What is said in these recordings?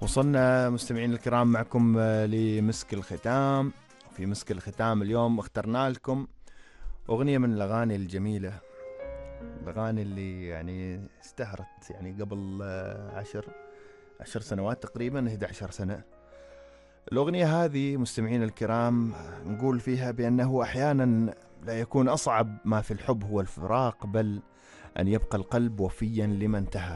وصلنا مستمعين الكرام معكم لمسك الختام. في مسك الختام اليوم اخترنا لكم أغنية من الأغاني الجميلة، الأغاني اللي يعني استهرت يعني قبل 10 سنوات تقريبا، 11 سنة. الأغنية هذه مستمعين الكرام نقول فيها بأنه أحيانا لا يكون أصعب ما في الحب هو الفراق، بل أن يبقى القلب وفيا لما انتهى.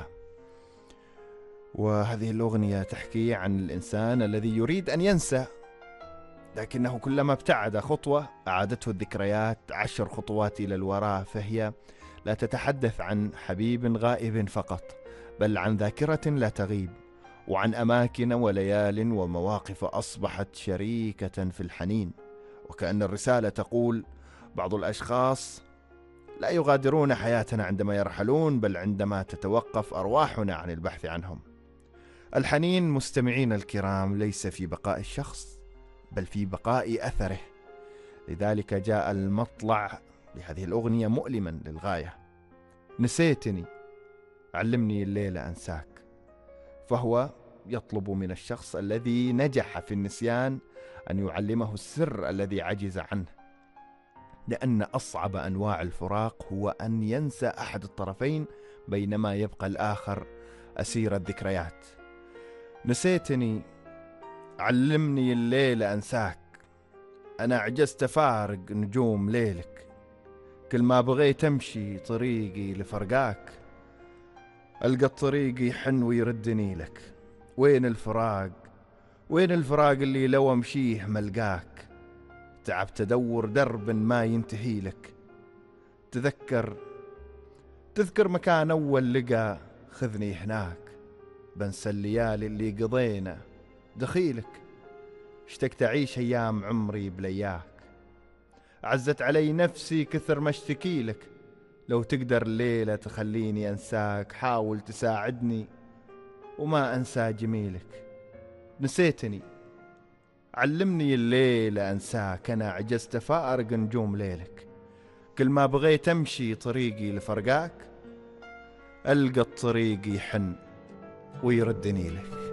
وهذه الأغنية تحكي عن الإنسان الذي يريد أن ينسى، لكنه كلما ابتعد خطوة أعادته الذكريات 10 خطوات إلى الوراء. فهي لا تتحدث عن حبيب غائب فقط، بل عن ذاكرة لا تغيب، وعن أماكن وليال ومواقف أصبحت شريكة في الحنين. وكأن الرسالة تقول: بعض الأشخاص لا يغادرون حياتنا عندما يرحلون، بل عندما تتوقف أرواحنا عن البحث عنهم. الحنين مستمعين الكرام ليس في بقاء الشخص، بل في بقاء أثره. لذلك جاء المطلع لهذه الأغنية مؤلما للغاية: نسيتني علمني الليلة أنساك. فهو يطلب من الشخص الذي نجح في النسيان أن يعلمه السر الذي عجز عنه، لأن أصعب أنواع الفراق هو أن ينسى أحد الطرفين بينما يبقى الآخر أسير الذكريات. نسيتني علمني الليلة أنساك، أنا عجزت فارق نجوم ليلك، كل ما بغيت أمشي طريقي لفرقاك، ألقى الطريق يحن ويردني لك. وين الفراق، وين الفراق اللي لو أمشيه ملقاك، تعبت أدور درب ما ينتهي لك. تذكر مكان أول لقى، خذني هناك، بنسى الليالي اللي قضينا دخيلك. اشتقت أعيش أيام عمري بلياك، عزت علي نفسي كثر ما اشتكي لك. لو تقدر الليلة تخليني أنساك، حاول تساعدني وما أنسى جميلك. نسيتني علمني الليلة أنساك، أنا عجزت فارق نجوم ليلك، كل ما بغيت أمشي طريقي لفرقاك، ألقى الطريق يحن ويردني لك.